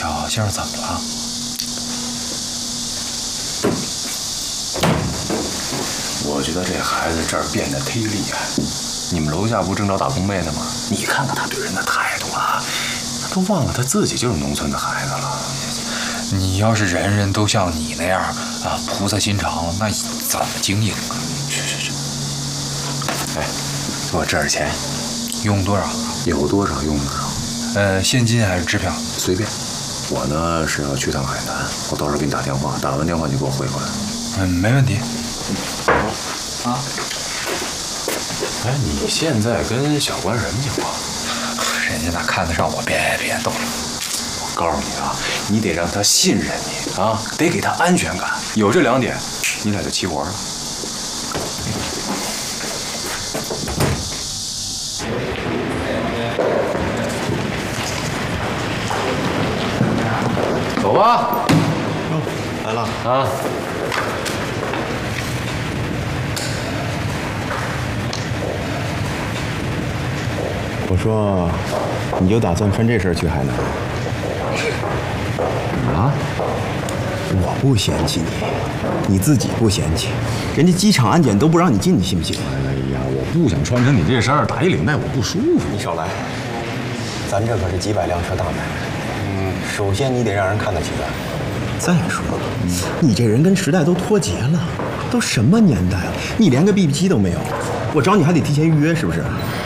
小杏儿怎么了？ 我觉得这孩子这儿变得忒厉害。你们楼下不正找打工妹呢吗？你看看他对人的态度啊，他都忘了他自己就是农村的孩子了。 你要是人人都像你那样啊，菩萨心肠，那怎么经营啊？ 去。哎，我这儿钱， 用多少？ 有多少用多少。 现金还是支票？ 随便。我呢是要去趟海南，我到时候给你打电话，打完电话你给我汇过来。 没问题。啊。 哎，你现在跟小关什么情况？ 人家哪看得上我？别逗了。 我告诉你啊，你得让他信任你啊，得给他安全感。有这2点，你俩就齐活了。走吧。 来了啊。 我说，你就打算穿这身去海南？啊？我不嫌弃你，你自己不嫌弃，人家机场安检都不让你进，你信不信？ 哎呀，我不想穿成你这身，打一领带我不舒服。 你少来，咱这可是几百辆车大买卖。首先你得让人看得起咱。再说，你这人跟时代都脱节了，都什么年代了，你连个 BB 机都没有，我找你还得提前预约，是不是？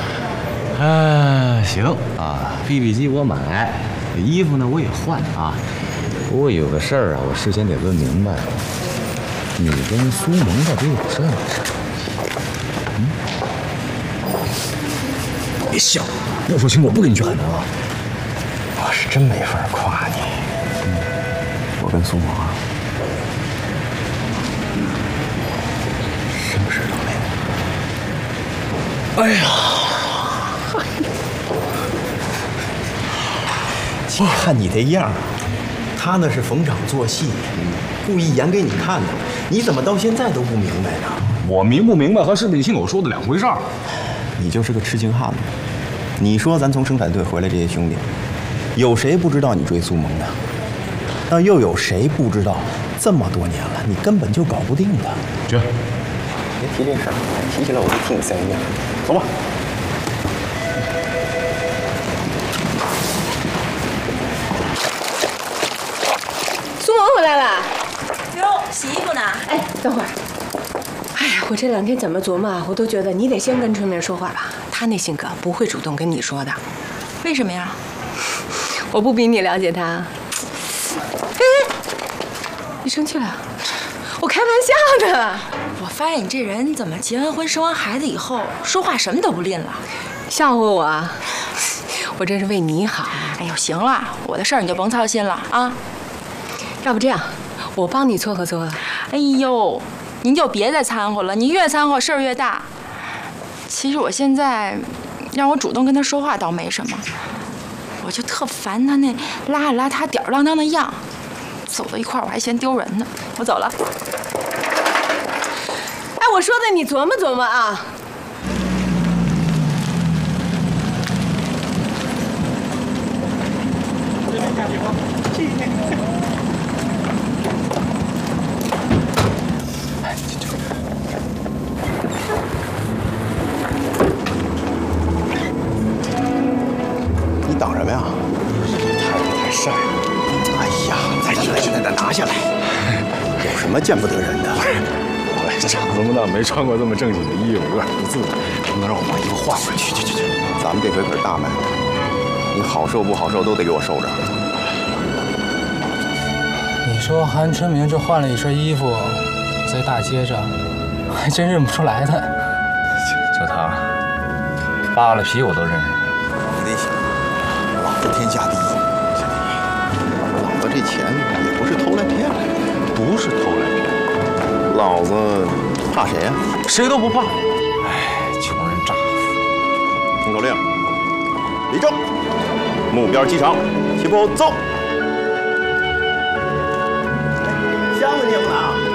行啊 ，BB 机我买，衣服呢我也换啊。不过有个事儿啊，我事先得问明白，你跟苏萌到底有什么事？别笑，要说清楚，我不跟你去海南啊。 我是真没法夸你。我跟苏萌啊，什么事都没有。哎呀！看你这样，他那是逢场作戏，故意演给你看的。你怎么到现在都不明白呢？ 我明不明白和是不是你信我说的两回事儿。 你就是个痴情汉子。你说咱从生产队回来这些兄弟，有谁不知道你追苏萌的？但又有谁不知道这么多年了，你根本就搞不定的？ 去， 别提这事儿，提起来我就替你塞尿。走吧。 苏萌回来了。 哟，洗衣服呢？ 哎，等会儿。哎呀，我这2天怎么琢磨啊，我都觉得你得先跟春明说话吧。他那性格不会主动跟你说的。 为什么呀？ 我不比你了解他。哎，你生气了？我开玩笑的。 我发现你这人怎么结完婚、生完孩子以后，说话什么都不吝了。 笑话我啊？我这是为你好。 哎呦，行了，我的事儿你就甭操心了啊。 要不这样，我帮你撮合撮合。 哎呦，您就别再掺和了，你越掺和事儿越大。其实我现在让我主动跟他说话倒没什么，我就特烦他那邋里邋遢、吊儿郎当的样，走到一块儿我还嫌丢人呢。我走了。 哎，我说的你琢磨琢磨啊。 你挡什么呀？太晒了。哎呀，再拿下来。有什么见不得人的？ 我长这么大没穿过这么正经的衣服，有点不自在。能不能让我把衣服换回来？去。 咱们这回可是大买卖，你好受不好受都得给我收着。 你说韩春明这换了一身衣服，在大街上，还真认不出来他。 就他，扒了皮我都认识。 你得想，老子天下第一，老子这钱也不是偷来骗来的， 不是偷来骗， 老子怕谁呀？ 谁都不怕。哎，穷人乍富。 听口令，立正，目标机场，起步走。箱子拧了。